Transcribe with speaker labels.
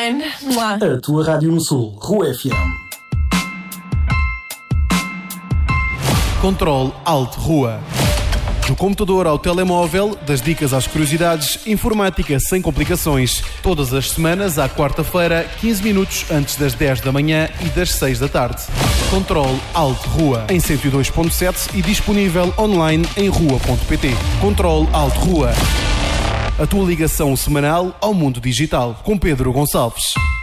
Speaker 1: mine.
Speaker 2: A tua rádio no Sul, Rua FM.
Speaker 3: Controle Alt Rua. Do computador ao telemóvel, das dicas às curiosidades, informática sem complicações. Todas as semanas, à quarta-feira, 15 minutos antes das 10 da manhã e das 6 da tarde. Controle Alt Rua, em 102.7 e disponível online em rua.pt. Controle Alt Rua. A tua ligação semanal ao mundo digital, com Pedro Gonçalves.